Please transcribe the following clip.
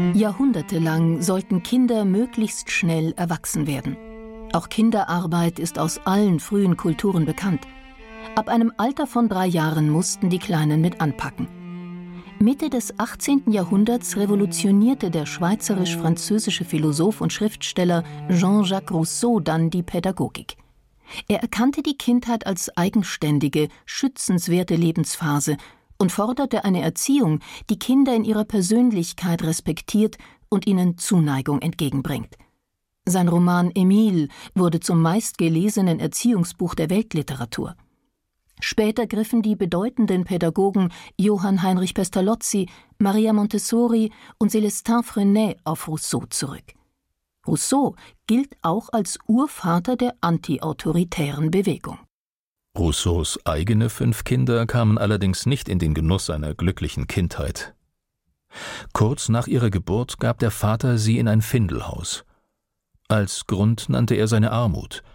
Jahrhundertelang sollten Kinder möglichst schnell erwachsen werden. Auch Kinderarbeit ist aus allen frühen Kulturen bekannt. Ab einem Alter von 3 Jahren mussten die Kleinen mit anpacken. Mitte des 18. Jahrhunderts revolutionierte der schweizerisch-französische Philosoph und Schriftsteller Jean-Jacques Rousseau dann die Pädagogik. Er erkannte die Kindheit als eigenständige, schützenswerte Lebensphase und forderte eine Erziehung, die Kinder in ihrer Persönlichkeit respektiert und ihnen Zuneigung entgegenbringt. Sein Roman Emile wurde zum meistgelesenen Erziehungsbuch der Weltliteratur. Später griffen die bedeutenden Pädagogen Johann Heinrich Pestalozzi, Maria Montessori und Célestin Freinet auf Rousseau zurück. Rousseau gilt auch als Urvater der antiautoritären Bewegung. Rousseaus eigene 5 Kinder kamen allerdings nicht in den Genuss einer glücklichen Kindheit. Kurz nach ihrer Geburt gab der Vater sie in ein Findelhaus. Als Grund nannte er seine Armut –